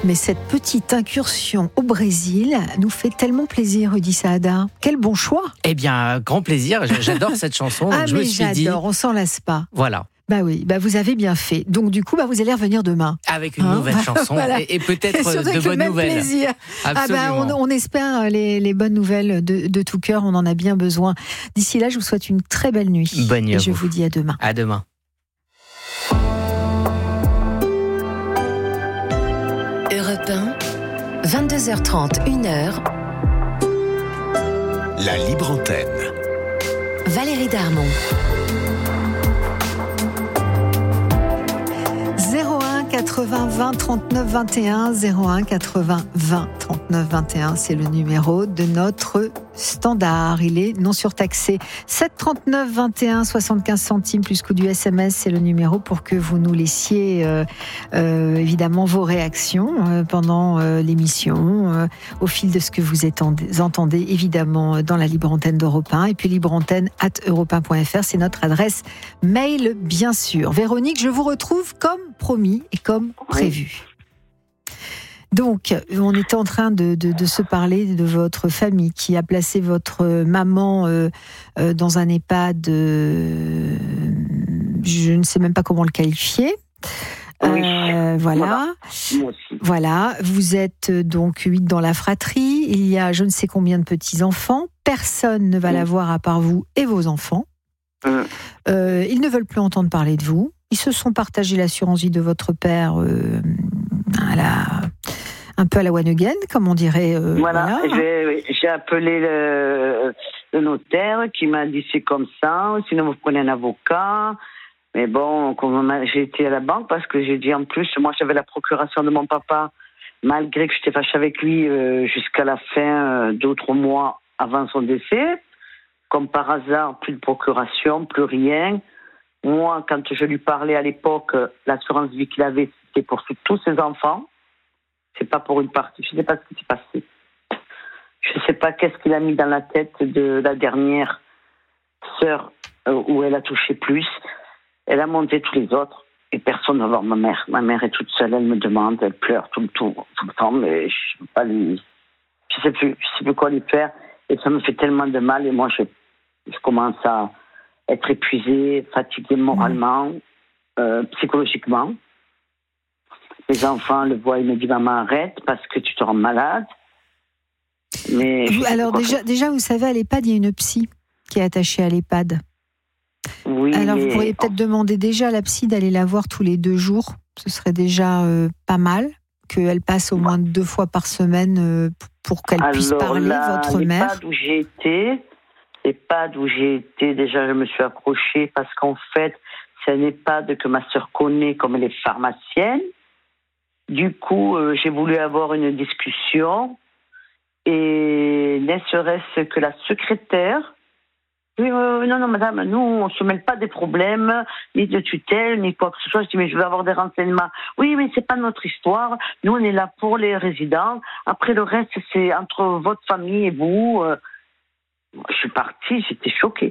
Mais cette petite incursion au Brésil nous fait tellement plaisir, Rudy Saada. Quel bon choix. Eh bien, grand plaisir. J'adore cette chanson. Ah, je mais me suis dit, j'adore, on s'en lasse pas. voilà. Bah oui, bah vous avez bien fait. Donc du coup, vous allez revenir demain. Avec une nouvelle chanson voilà. et peut-être surtout de bonnes nouvelles. Plaisir. Absolument. On espère les bonnes nouvelles de tout cœur. On en a bien besoin. D'ici là, je vous souhaite une très belle nuit. Bonne nuit. Et je vous dis à demain. À demain. Europe 1, 22h30, 1h. La libre antenne. Valérie Darmon. 01 80 20 39 21 01 80 20 39 21, c'est le numéro de notre standard. Il est non surtaxé. 7 39 21 75 centimes plus coût du SMS, c'est le numéro pour que vous nous laissiez évidemment vos réactions pendant l'émission, au fil de ce que vous entendez évidemment dans la libre antenne d'Europe 1 et puis libreantenne@europe1.fr, c'est notre adresse mail bien sûr. Véronique, je vous retrouve comme promis et comme prévu. Donc, on était en train de se parler de votre famille qui a placé votre maman dans un EHPAD, je ne sais même pas comment le qualifier. Oui. Voilà. Moi aussi. Voilà. Vous êtes donc 8 dans la fratrie. Il y a je ne sais combien de petits-enfants. Personne ne va la voir à part vous et vos enfants. Ils ne veulent plus entendre parler de vous. Ils se sont partagés l'assurance vie de votre père un peu à la one again, comme on dirait. Voilà. J'ai appelé le notaire qui m'a dit c'est comme ça, sinon vous prenez un avocat. Mais bon, j'ai été à la banque parce que j'ai dit en plus, moi j'avais la procuration de mon papa, malgré que j'étais fâchée avec lui jusqu'à la fin, 2 ou 3 mois avant son décès. Comme par hasard, plus de procuration, plus rien. Moi, quand je lui parlais à l'époque, l'assurance vie qu'il avait, c'était pour tous ses enfants. C'est pas pour une partie. Je ne sais pas ce qui s'est passé. Je ne sais pas qu'est-ce qu'il a mis dans la tête de la dernière sœur où elle a touché plus. Elle a monté tous les autres et personne ne va voir ma mère. Ma mère est toute seule, elle me demande, elle pleure tout le temps, mais je ne peux pas lui... Je sais plus quoi lui faire et ça me fait tellement de mal et moi je commence à être épuisée, fatiguée moralement, psychologiquement. Les enfants le voient, ils me disent maman arrête parce que tu te rends malade. Mais alors déjà vous savez à l'EHPAD il y a une psy qui est attachée à l'EHPAD. Oui. Alors vous pourriez peut-être demander déjà à la psy d'aller la voir tous les 2 jours. Ce serait déjà pas mal qu'elle passe au moins 2 fois par semaine pour qu'elle puisse parler votre mère. L'EHPAD où j'ai été, déjà je me suis accrochée parce qu'en fait c'est un EHPAD que ma sœur connaît comme elle est pharmacienne. Du coup, j'ai voulu avoir une discussion et ne serait-ce que la secrétaire. Oui, non, madame, nous, on ne se mêle pas des problèmes, ni de tutelle, ni quoi que ce soit. Je dis, mais je veux avoir des renseignements. Oui, mais c'est pas notre histoire. Nous, on est là pour les résidents. Après, le reste, c'est entre votre famille et vous. Je suis partie, j'étais choquée.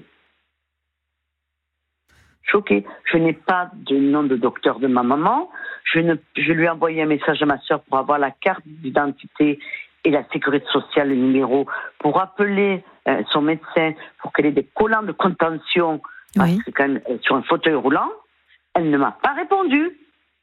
Je n'ai pas de nom de docteur de ma maman. Je lui ai envoyé un message à ma sœur pour avoir la carte d'identité et la sécurité sociale, le numéro, pour appeler son médecin pour qu'elle ait des collants de contention, parce que quand même sur un fauteuil roulant. Elle ne m'a pas répondu.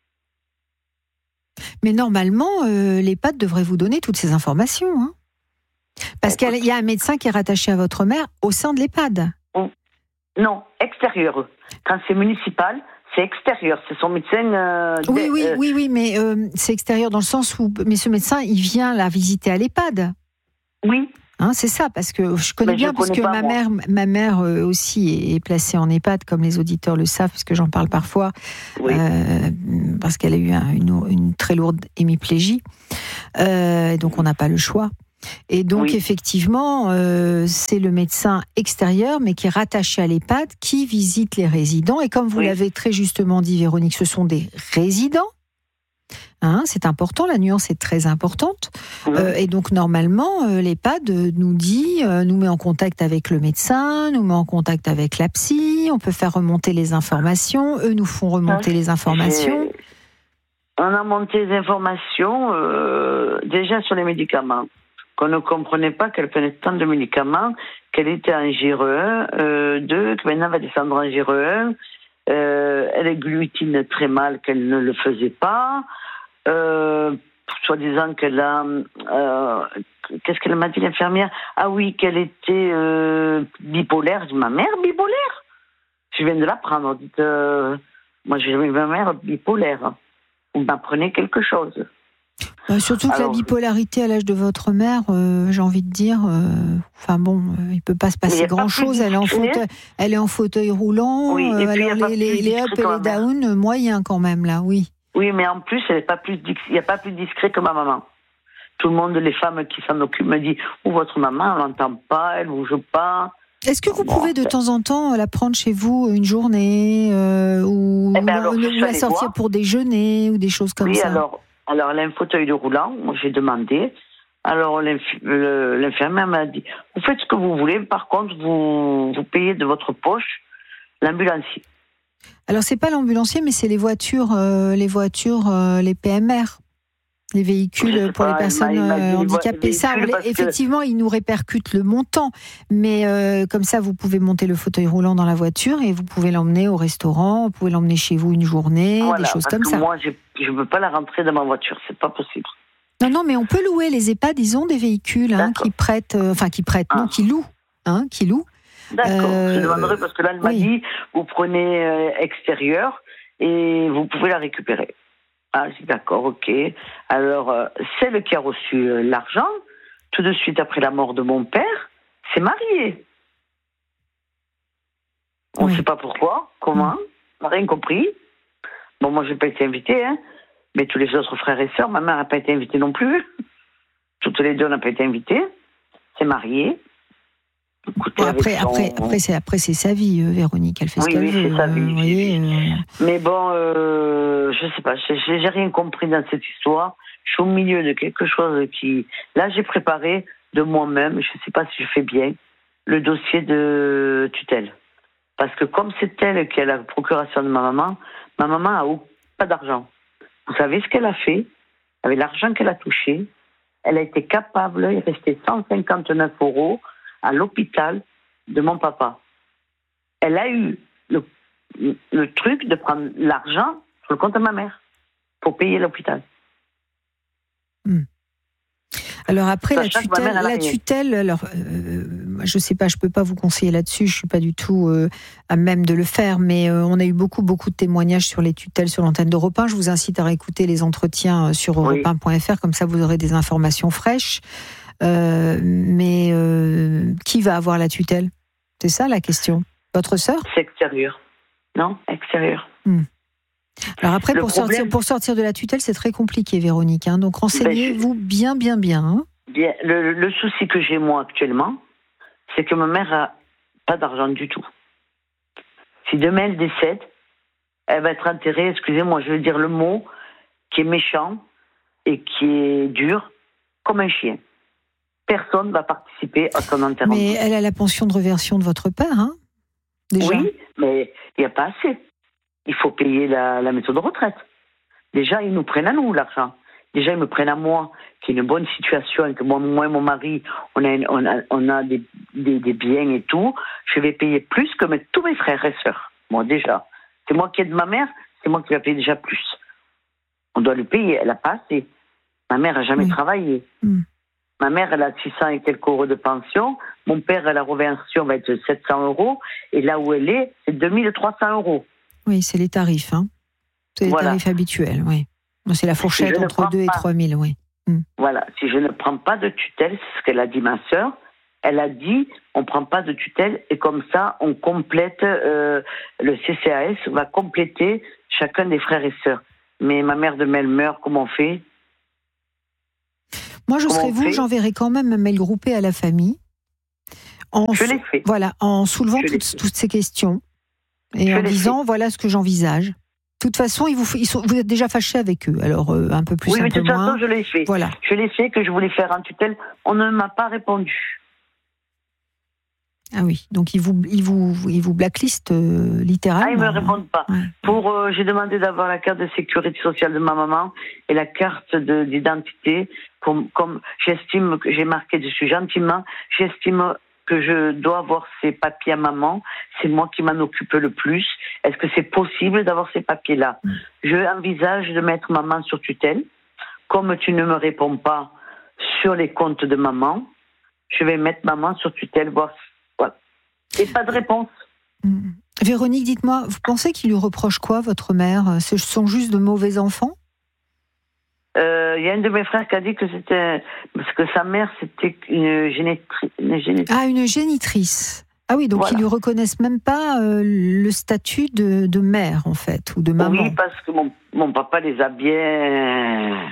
Mais normalement, l'EHPAD devrait vous donner toutes ces informations. Hein, parce qu'il y a un médecin qui est rattaché à votre mère au sein de l'EHPAD. Non, extérieur. Quand c'est municipal, c'est extérieur. C'est son médecin. Oui, mais c'est extérieur dans le sens où, mais ce médecin, il vient la visiter à l'EHPAD. Oui. Hein, c'est ça, parce que je connais bien, parce que ma mère aussi est placée en EHPAD, comme les auditeurs le savent, parce que j'en parle parfois, parce qu'elle a eu une très lourde hémiplégie, donc on n'a pas le choix. Et donc effectivement, c'est le médecin extérieur, mais qui est rattaché à l'EHPAD, qui visite les résidents. Et comme vous l'avez très justement dit, Véronique, ce sont des résidents. Hein, c'est important, la nuance est très importante. Et donc normalement, l'EHPAD nous met en contact avec le médecin, nous met en contact avec la psy, on peut faire remonter les informations, eux nous font remonter les informations. On a monté des informations déjà sur les médicaments. Qu'on ne comprenait pas qu'elle prenait tant de médicaments, qu'elle était en GRE 2, que maintenant elle va descendre en GRE 1. Elle glutine très mal, qu'elle ne le faisait pas. Soi-disant qu'elle a... qu'est-ce qu'elle m'a dit, l'infirmière? Ah oui, qu'elle était bipolaire. Je dis, ma mère bipolaire? Je viens de l'apprendre. Dites, moi, j'ai vu ma mère bipolaire. Vous m'apprenez quelque chose. Surtout que la bipolarité à l'âge de votre mère, j'ai envie de dire, il peut pas se passer grand-chose. Elle est en fauteuil roulant. Oui, alors les up et les down, moyens quand même là, oui. Oui, mais en plus, il n'y a pas plus discret que ma maman. Tout le monde, les femmes qui s'en occupent, me disent votre maman, elle n'entend pas, elle ne bouge pas. Est-ce que vous pouvez de temps en temps la prendre chez vous une journée ou la sortir pour déjeuner ou des choses comme ça? Oui, alors elle a un fauteuil de roulant, j'ai demandé. Alors l'infirmière m'a dit vous faites ce que vous voulez, par contre vous payez de votre poche l'ambulancier. Alors c'est pas l'ambulancier, mais c'est les voitures, les PMR, les véhicules pour les personnes handicapées. Ça, effectivement, ils nous répercutent le montant, mais comme ça, vous pouvez monter le fauteuil roulant dans la voiture et vous pouvez l'emmener au restaurant, vous pouvez l'emmener chez vous une journée, des choses comme ça. Moi, je ne peux pas la rentrer dans ma voiture, c'est pas possible. Non, mais on peut louer les EHPAD, disons, des véhicules qui louent. D'accord, je demanderai parce que là, elle m'a dit, vous prenez extérieur et vous pouvez la récupérer. Ah, je dis d'accord, ok. Alors, celle qui a reçu l'argent, tout de suite après la mort de mon père, s'est mariée. On ne sait pas pourquoi, comment, on n'a rien compris. Bon, moi, je n'ai pas été invitée, mais tous les autres frères et sœurs, ma mère n'a pas été invitée non plus. Toutes les deux, on n'a pas été invitées. C'est mariée. Écoutez, après, c'est sa vie, Véronique. Elle fait ce qu'elle veut. C'est sa vie. Mais bon, je sais pas. J'ai rien compris dans cette histoire. Je suis au milieu de quelque chose qui. Là, j'ai préparé de moi-même. Je sais pas si je fais bien le dossier de tutelle, parce que comme c'est elle qui a la procuration de ma maman a pas d'argent. Vous savez ce qu'elle a fait avec l'argent qu'elle a touché? Elle a été capable. Il restait 159 € à l'hôpital de mon papa. Elle a eu le truc de prendre l'argent sur le compte de ma mère pour payer l'hôpital. Alors après, la tutelle, alors, je sais pas, je peux pas vous conseiller là-dessus, je suis pas du tout à même de le faire, mais on a eu beaucoup de témoignages sur les tutelles sur l'antenne d'Europe 1. Je vous incite à réécouter les entretiens sur europe1.fr, comme ça vous aurez des informations fraîches. Mais qui va avoir la tutelle? C'est ça la question. Votre sœur? C'est extérieur. Non, extérieur. Alors après, pour sortir de la tutelle, c'est très compliqué, Véronique. Donc renseignez-vous bien. Bien. Le souci que j'ai moi actuellement, c'est que ma mère a pas d'argent du tout. Si demain elle décède, elle va être enterrée, excusez-moi, je vais dire le mot, qui est méchant et qui est dur, comme un chien. Personne ne va participer à son enterrement. Mais elle a la pension de réversion de votre père, déjà. Oui, mais il n'y a pas assez. Il faut payer la maison de retraite. Déjà, ils nous prennent à nous l'argent. Déjà, ils me prennent à moi, qui est une bonne situation, et que moi et mon mari, on a des biens et tout. Je vais payer plus que tous mes frères et sœurs. Moi, déjà. C'est moi qui aide ma mère, c'est moi qui vais payer déjà plus. On doit le payer, elle n'a pas assez. Ma mère n'a jamais travaillé. Ma mère, elle a 600 et quelques euros de pension. Mon père, la réversion va être 700 €. Et là où elle est, c'est 2300 €. Oui, c'est les tarifs. C'est les tarifs habituels, oui. C'est la fourchette entre 2 et 3 000, oui. Voilà. Si je ne prends pas de tutelle, c'est ce qu'elle a dit ma sœur. Elle a dit, on ne prend pas de tutelle et comme ça, on complète, le CCAS va compléter chacun des frères et sœurs. Mais ma mère demain, elle meurt, comment on fait? Moi, je serais vous, j'enverrai quand même un mail groupé à la famille. Je l'ai fait. Voilà, en soulevant toutes ces questions et en disant voilà ce que j'envisage. De toute façon, vous êtes déjà fâché avec eux, alors un peu plus, un peu moins. Oui, mais de toute façon, je l'ai fait. Voilà. Je l'ai fait, que je voulais faire en tutelle. On ne m'a pas répondu. Ah oui, donc il vous blacklist littéralement. Ah, ils me répondent pas. Ouais. J'ai demandé d'avoir la carte de sécurité sociale de ma maman et la carte d'identité. Comme j'estime que j'ai marqué dessus gentiment, j'estime que je dois avoir ces papiers à maman. C'est moi qui m'en occupe le plus. Est-ce que c'est possible d'avoir ces papiers-là? Je envisage de mettre maman sur tutelle. Comme tu ne me réponds pas sur les comptes de maman, je vais mettre maman sur tutelle, voir. Voilà. Et pas de réponse. Véronique, dites-moi, vous pensez qu'il lui reproche quoi, votre mère? Ce sont juste de mauvais enfants? Il y a un de mes frères qui a dit que c'était parce que sa mère c'était une génitrice. Ah, une génitrice. Ah oui, donc voilà. Ils lui reconnaissent même pas le statut de mère en fait ou de maman. Oui, parce que mon papa les a bien.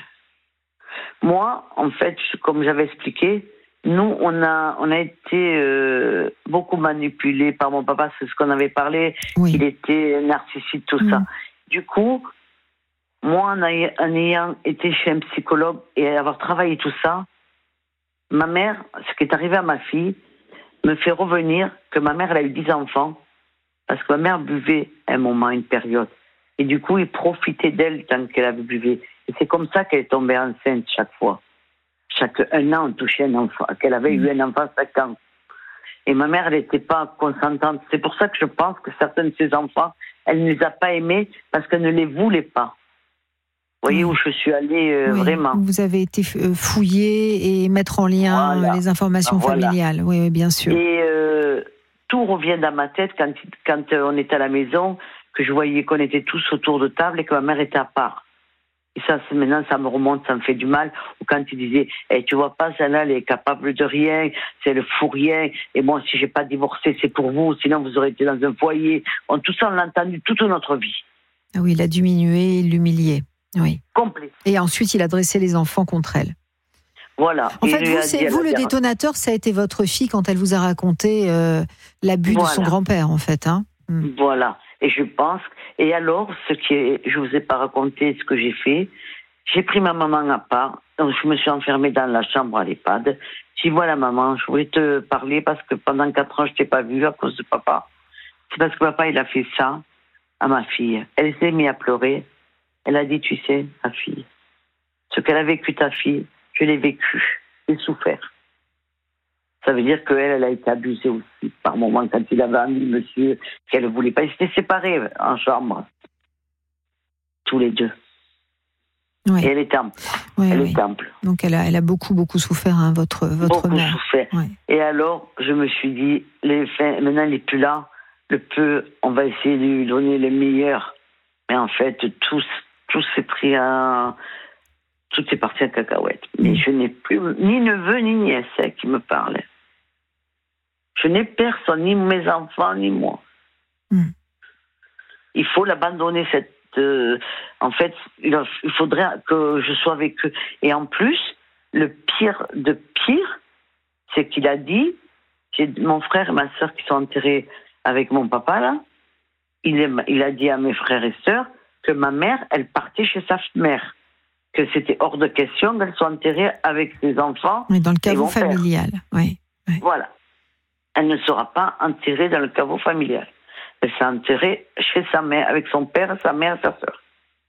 Moi, en fait, comme j'avais expliqué, nous on a été beaucoup manipulés par mon papa, c'est ce qu'on avait parlé. Oui. Il était narcissique, tout ça. Du coup. Moi, en ayant été chez un psychologue et avoir travaillé tout ça, ma mère, ce qui est arrivé à ma fille, me fait revenir que ma mère, elle a eu 10 enfants, parce que ma mère buvait à un moment, une période. Et du coup, il profitait d'elle tant qu'elle avait buvé. Et c'est comme ça qu'elle est tombée enceinte chaque fois. Chaque 1 an, on touchait un enfant, qu'elle avait eu un enfant 5 ans. Et ma mère, elle n'était pas consentante. C'est pour ça que je pense que certains de ses enfants, elle ne les a pas aimés parce qu'elle ne les voulait pas. Vous voyez où je suis allée vraiment. Vous avez été fouiller et mettre en lien les informations familiales. Oui, bien sûr. Et tout revient dans ma tête quand on était à la maison, que je voyais qu'on était tous autour de table et que ma mère était à part. Et ça, maintenant, ça me remonte, ça me fait du mal. Ou quand il disait, tu vois pas, celle-là, elle est capable de rien, c'est le fou rien. Et moi, si j'ai pas divorcé, c'est pour vous, sinon vous aurez été dans un foyer. Tout ça, on l'a entendu toute notre vie. Ah oui, il a diminué, il l'humiliait. Oui. Complet. Et ensuite, il a dressé les enfants contre elle. Voilà. En fait, vous le détonateur, ça a été votre fille quand elle vous a raconté l'abus de son grand-père, en fait. Hein. Voilà. Et je pense. Et alors, je vous ai pas raconté ce que j'ai fait. J'ai pris ma maman à part. Donc, je me suis enfermée dans la chambre à l'EHPAD. J'ai dit, voilà, maman, je voulais te parler parce que pendant 4 ans, je t'ai pas vue à cause de papa. C'est parce que papa, il a fait ça à ma fille. Elle s'est mise à pleurer. Elle a dit, tu sais, ma fille, ce qu'elle a vécu ta fille, je l'ai vécu, j'ai souffert. Ça veut dire qu'elle a été abusée aussi par moment quand il avait amené monsieur, qu'elle ne voulait pas. Ils s'étaient séparés en chambre, tous les deux. Oui. Et elle est temple. Est temple. Donc elle a beaucoup, beaucoup souffert, hein, votre beaucoup mère. Souffert. Oui. Et alors, je me suis dit, maintenant il n'est plus là, le peu, on va essayer de lui donner le meilleur. Mais en fait, tout s'est pris à... Tout est parti à cacahuète. Mais je n'ai plus ni neveu ni nièce qui me parlaient. Je n'ai personne, ni mes enfants, ni moi. Il faut l'abandonner, en fait, il faudrait que je sois avec eux. Et en plus, le pire de pire, c'est qu'il a dit, j'ai mon frère et ma sœur qui sont enterrés avec mon papa, là, il a dit à mes frères et sœurs que ma mère, elle partait chez sa mère. Que c'était hors de question qu'elle soit enterrée avec ses enfants. Mais dans le caveau familial, oui. Voilà. Elle ne sera pas enterrée dans le caveau familial. Elle s'est enterrée chez sa mère, avec son père, sa mère et sa sœur.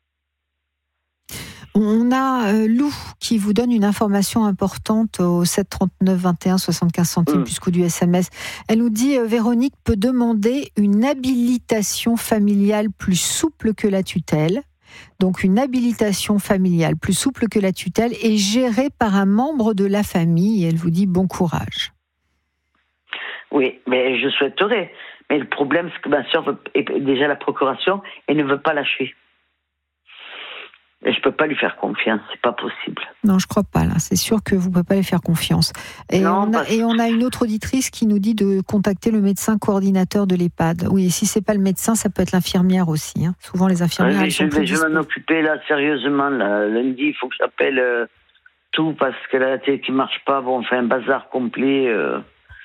On a Lou qui vous donne une information importante au 7 39 21 75 centimes plus coût du SMS. Elle nous dit Véronique peut demander une habilitation familiale plus souple que la tutelle. Donc une habilitation familiale plus souple que la tutelle est gérée par un membre de la famille. Et elle vous dit bon courage. Oui, mais je souhaiterais. Mais le problème, c'est que ma soeur est déjà à la procuration et ne veut pas lâcher. Et je ne peux pas lui faire confiance, c'est pas possible. Non, je ne crois pas, là. C'est sûr que vous ne pouvez pas lui faire confiance. Et on a une autre auditrice qui nous dit de contacter le médecin coordinateur de l'EHPAD. Oui, et si ce n'est pas le médecin, ça peut être l'infirmière aussi. Hein. Souvent, les infirmières, elles sont plus je vais m'en occuper, là, sérieusement. Là. Lundi, il faut que j'appelle tout parce que la télé qui ne marche pas. Bon, on fait un bazar complet.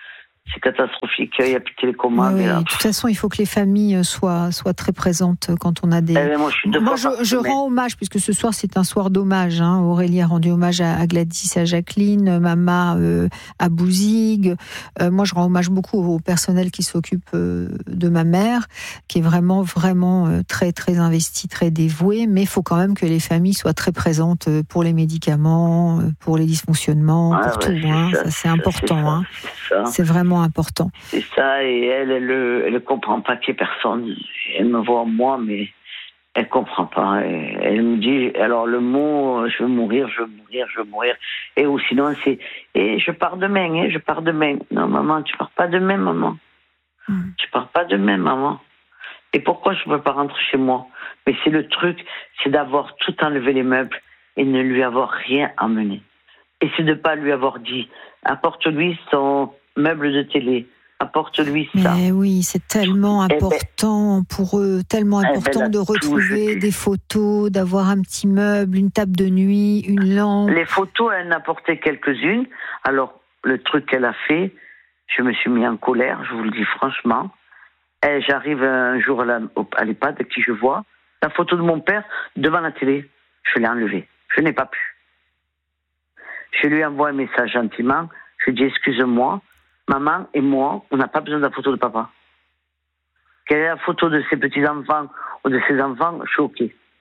c'est catastrophique. Il n'y a plus de télécommande. Oui, de toute façon, il faut que les familles soient très présentes quand on a des... Moi, je rends hommage, puisque ce soir, c'est un soir d'hommage. Hein. Aurélie a rendu hommage à Gladys, à Jacqueline, Mama à Bouzigues. Moi, je rends hommage beaucoup au personnel qui s'occupe de ma mère, qui est vraiment très, très investi, très dévoué. Mais il faut quand même que les familles soient très présentes pour les médicaments, pour les dysfonctionnements, pour tout. Hein. Ça, c'est important. C'est vraiment important. C'est ça, et elle ne comprend pas qu'il n'y ait personne. Elle me voit moi, mais elle ne comprend pas. Elle me dit, alors le mot, je veux mourir. Et ou sinon, c'est, je pars demain, je pars demain. Non, maman, tu pars pas demain, maman. Tu pars pas demain, maman. Et pourquoi je ne peux pas rentrer chez moi? Mais c'est le truc, c'est d'avoir tout enlevé les meubles et ne lui avoir rien amené. Et c'est de ne pas lui avoir dit, apporte-lui son meuble de télé, apporte-lui ça. Mais oui, c'est tellement important pour eux, tellement important de retrouver des photos, d'avoir un petit meuble, une table de nuit, une lampe. Les photos, elle en a apporté quelques-unes. Alors, le truc qu'elle a fait, je me suis mis en colère, je vous le dis franchement. Et j'arrive un jour à l'EHPAD, qui je vois, la photo de mon père devant la télé. Je l'ai enlevée. Je n'ai pas pu. Je lui envoie un message gentiment. Je lui dis, excuse-moi, maman et moi, on n'a pas besoin de la photo de papa. Quelle est la photo de ses petits-enfants ou de ses enfants? Je suis OK.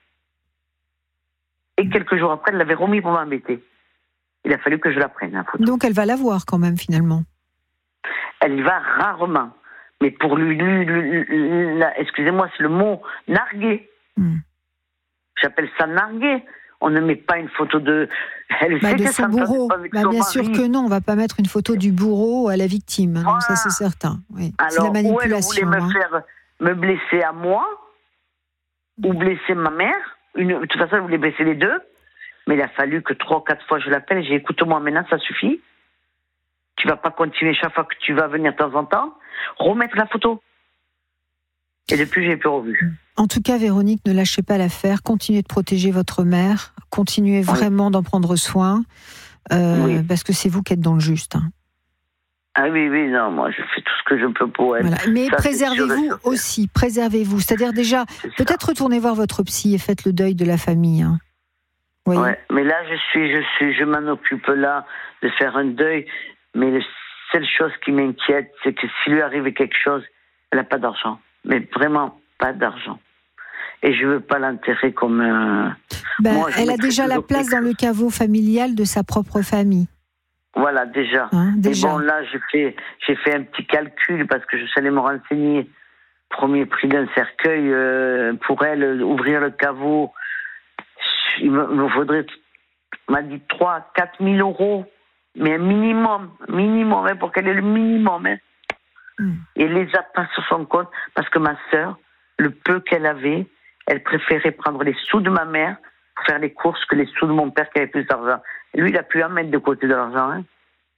Et quelques jours après, elle l'avait remis pour m'embêter. Il a fallu que je la prenne, la photo. Donc elle va la voir quand même, finalement. Elle y va rarement. Mais pour lui excusez-moi, c'est le mot narguer. J'appelle ça narguer. On ne met pas une photo de... de son bourreau. Bien sûr que non, on ne va pas mettre une photo du bourreau à la victime. Voilà. Donc ça, c'est certain. Oui. Alors, c'est la manipulation. Où elle voulait me faire me blesser à moi, ou blesser ma mère. De toute façon, elle voulait blesser les deux. Mais il a fallu que 3 ou 4 fois je l'appelle. J'ai dit, écoute-moi, maintenant, ça suffit. Tu ne vas pas continuer chaque fois que tu vas venir de temps en temps. Remettre la photo. Et depuis, je n'ai plus revu. En tout cas, Véronique, ne lâchez pas l'affaire. Continuez de protéger votre mère. Continuez vraiment d'en prendre soin. Parce que c'est vous qui êtes dans le juste. Hein. Ah oui, non, moi, je fais tout ce que je peux pour elle. Voilà. Mais ça, préservez-vous aussi. Préservez-vous. C'est-à-dire déjà, peut-être retournez voir votre psy et faites le deuil de la famille. Hein. Oui. Ouais, mais là, je m'en occupe là de faire un deuil. Mais la seule chose qui m'inquiète, c'est que s'il lui arrivait quelque chose, elle n'a pas d'argent. Mais vraiment pas d'argent. Et je ne veux pas l'enterrer comme moi, elle a déjà la place dans le caveau familial de sa propre famille. Voilà, déjà. Déjà. Et bon, là, j'ai fait un petit calcul parce que je suis allée me renseigner. Premier prix d'un cercueil, pour elle, ouvrir le caveau, il me faudrait, on m'a dit 3 000 4 000 euros. Mais un minimum, pour qu'elle ait le minimum. Et elle les a pas sur son compte parce que ma sœur, le peu qu'elle avait, elle préférait prendre les sous de ma mère pour faire les courses que les sous de mon père qui avait plus d'argent. Et lui, il a pu en mettre de côté de l'argent. Hein.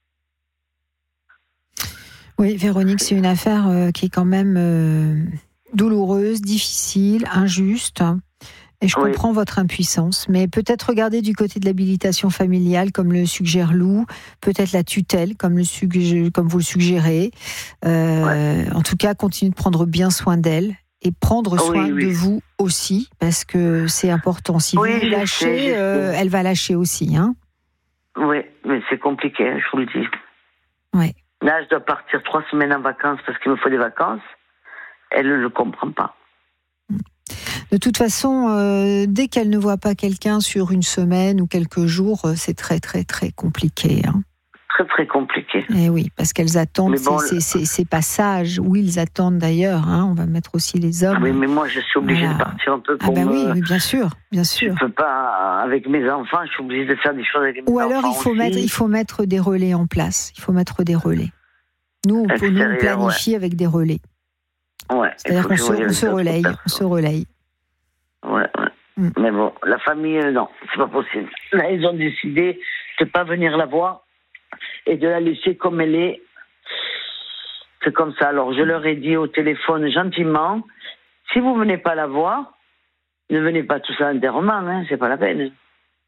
Oui, Véronique, c'est une affaire qui est quand même douloureuse, difficile, injuste. Et je comprends votre impuissance, mais peut-être regarder du côté de l'habilitation familiale, comme le suggère Lou, peut-être la tutelle, comme vous le suggérez. En tout cas, continuez de prendre bien soin d'elle et prendre soin de vous aussi, parce que c'est important. Si vous lâchez, elle va lâcher aussi. Hein. Oui, mais c'est compliqué, je vous le dis. Ouais. Là, je dois partir 3 semaines en vacances parce qu'il me faut des vacances. Elle ne le comprend pas. De toute façon, dès qu'elle ne voit pas quelqu'un sur une semaine ou quelques jours, c'est très, très, très compliqué. Hein. Très, très compliqué. Et oui, parce qu'elles attendent ces passages, où ils attendent d'ailleurs. Hein, on va mettre aussi les hommes. Oui, mais moi, je suis obligée de partir un peu pour oui, bien sûr. Je ne peux pas, avec mes enfants, je suis obligée de faire des choses avec mes enfants. Ou alors, il faut mettre des relais en place. Il faut mettre des relais. Nous, on planifie avec des relais. Ouais. C'est-à-dire qu'on se relaye. Ouais. Mais bon, la famille, non, c'est pas possible. Là, ils ont décidé de ne pas venir la voir et de la laisser comme elle est. C'est comme ça. Alors, je leur ai dit au téléphone gentiment, si vous ne venez pas la voir, ne venez pas tous à l'enterrement, hein, c'est pas la peine.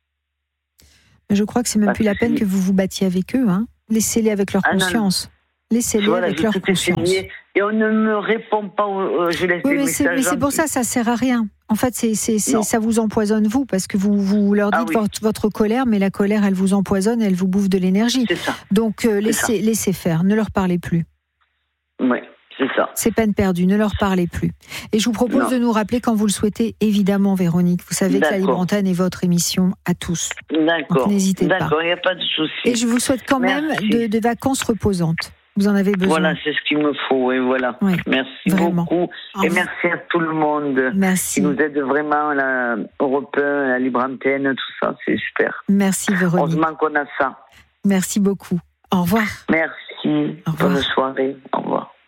Je crois que c'est même plus la peine que vous vous battiez avec eux. Hein. Laissez-les avec leur conscience. Laissez-les avec leur conscience. Et on ne me répond pas, je laisse des messages. Mais c'est pour ça sert à rien. En fait, ça vous empoisonne vous, parce que vous leur dites votre colère, mais la colère, elle vous empoisonne, elle vous bouffe de l'énergie. C'est ça. Donc, laissez faire, ne leur parlez plus. Oui, c'est ça. C'est peine perdue, ne leur parlez plus. Et je vous propose de nous rappeler quand vous le souhaitez, évidemment, Véronique. Vous savez que la Libre Antenne est votre émission à tous. D'accord. Donc, n'hésitez pas. D'accord, il n'y a pas de souci. Et je vous souhaite quand même de vacances reposantes. Vous en avez besoin. Voilà, c'est ce qu'il me faut. Et voilà. Oui, merci vraiment. beaucoup. Et merci à tout le monde. Merci. Qui nous aide vraiment à la Europe 1, à la Libre Antenne, tout ça. C'est super. Merci, Véronique. Heureusement qu'on a ça. Merci beaucoup. Au revoir. Merci. Au revoir. Bonne soirée. Au revoir.